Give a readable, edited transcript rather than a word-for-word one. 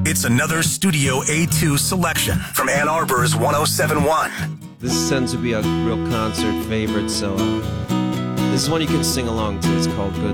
It's another Studio A2 selection from Ann Arbor's 107.1. This tends to be a real concert favorite, so this is one you can sing along to. It's called Good